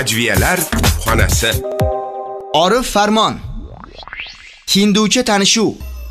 Hajviyalar kutubxonasi. Orif Farmon. Hinducha tanishuv.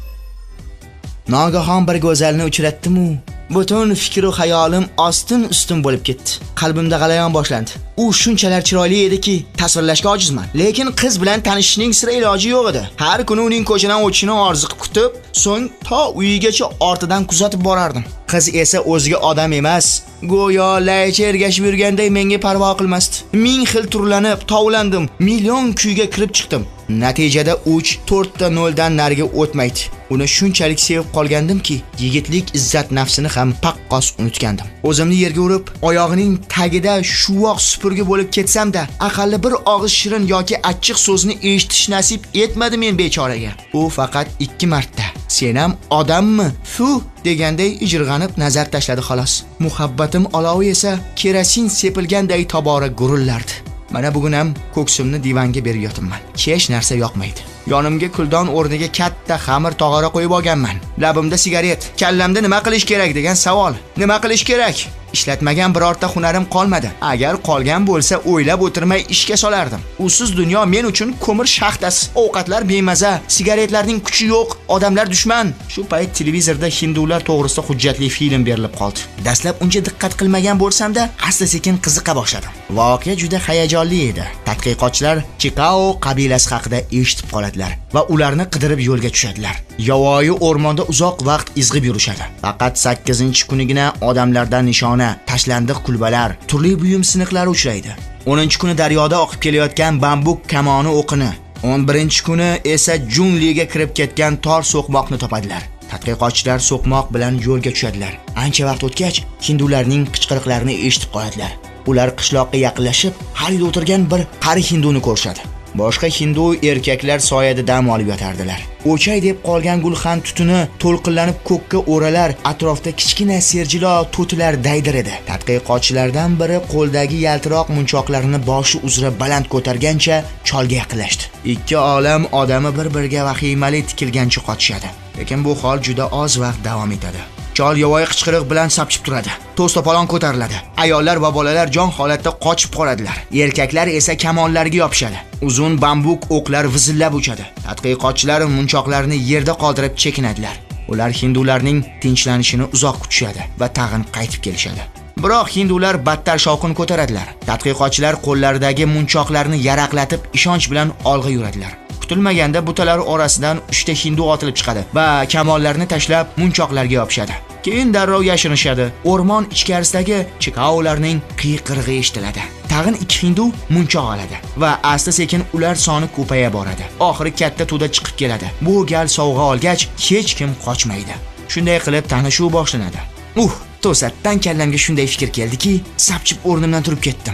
Nogahon bir go'zalni uchratdim-u, butun fikr va xayolim ostin-ustin bo'lib ketdi. Qalbimda g'alayon boshlandi. U shunchalar chiroyli ediki, tasvirlashga ojizman. Lekin qiz bilan tanishishning sira iloji yo'q edi. Har kuni uning ko'chadan o'tishini orziqib kutib, so'ng to uyigacha ortidan kuzatib borardim. Qiz esa o'ziga odam emas, go'yo laycha ergashib yurganday menga parvo qilmasdi. Ming xil turlanib, tovlandim, million kuyga kirib chiqdim. Natijada 3-4 ta 0 dan nariga o'tmaydi. Uni shunchalik sevib qolgandimki, yigitlik izzat nafsini ham paqqos unutgandim. O'zimni yerga urib, oyog'ining tagida shuvoq supurgi bo'lib ketsam-da, aqalli bir og'iz shirin yoki achchiq so'zni eshitish nasib etmadi men bechoraga. U faqat 2 marta "Sen ham odammi? Fu!" deganday ijirg'anib nazar tashladi xolos. Muhabbatim olovi esa kerosin sepilganday tobora gurullardi. Mana bugun ham ko'ksimni divanga berib yotibman. Hech narsa yoqmaydi. Yonimga kuldon o'rniga katta xamir tog'ora qo'yib olganman. Labimda sigaret. Kallamda nima qilish kerak degan savol. Nima qilish kerak? Ishlatmagan birorta hunarim qolmadi. Agar qolgan bo'lsa, o'ylab o'tirmay ishga solardim. Usiz dunyo men uchun ko'mir shaxtasi. Ovqatlar bemaza, sigaretlarning kuchi yo'q, odamlar dushman. Shu payt televizorda hindular to'g'risida hujjatli film berilib qoldi. Dastlab uncha diqqat qilmagan bo'lsam-da, asta-sekin qiziqa boshladim. Voqea juda hayajonli edi. Tadqiqotchilar Chikao qabilasi haqida eshitib qoladilar va ularni qidirib yo'lga tushadilar. Yovvoyi o'rmonda uzoq vaqt izg'ib yurishadi. Faqat 8-kunigina odamlardan nishona, tashlandiq kulbalar, turli buyum siniqlari uchraydi. 10-kuni daryoda oqib kelayotgan bambuk kamoni o'qini, 11-kuni esa jungliga kirib ketgan tor so'qmoqni topadilar. Tadqiqotchilar so'qmoq bilan yo'lga tushadilar. Ancha vaqt o'tgach, hindularning qichqiriqlarini eshitib qoladilar. Ular qishloqqa yaqinlashib, xarid o'tirgan bir qari hinduni ko'rishadi. Boshqa hindu erkaklar soyada dam olib yotardilar. O'chay deb qolgan gulxan tutuni to'lqinlanib ko'kka o'ralar, atrofda kichkina serjilo to'tilar daydir edi. Tadqiqotchilardan biri qo'ldagi yaltiroq munchoqlarini boshi uzra baland ko'targancha cholga yaqinlashdi. Ikki olam odami bir-biriga vahimali tikilgancha qotishadi. Lekin bu hol juda oz vaqt davom etadi. Chol yovvoyi qichqiriq bilan sapchib turadi. To'stopolon ko'tariladi. Ayollar va bolalar jon holatda qochib qoladilar. Erkaklar esa kamonlarga yopishadi. Uzun bambuk o'qlar vizillab uchadi. Tadqiqotchilar munchoqlarini yerda qoldirib chekinadilar. Ular hindularning tinchlanishini uzoq kutishadi va tag'in qaytib kelishadi. Biroq hindular battar shovqin ko'taradilar. Tadqiqotchilar qo'llaridagi munchoqlarni yaraqlatib ishonch bilan olg'a yuradilar. Kutilmaganda butalar orasidan 3 ta hindu otilib chiqadi va kamonlarni tashlab munchoqlarga yopishadi. Keyin darrov yashirinishadi. O'rmon ichkarisidagi chikaolarning qiyqirig'i eshitiladi. Tag'in 2 hindu munchoq oladi va asta-sekin ular soni ko'paya boradi. Oxiri katta to'da chiqib keladi. Bu gal sovg'a olgach, hech kim qochmaydi. Shunday qilib tanishuv boshlanadi. To'satdan kallamga shunday fikr keldiki, sapchib o'rnimdan turib ketdim.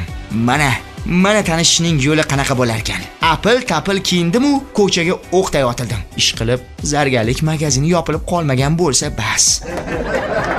Mana tanishishning yo'li qanaqa bo'lar ekan? Apil-tapil kiyindim-u, ko'chaga o'qday otildim. Ish qilib, zargarlik magazini yopilib qolmagan bo'lsa bas.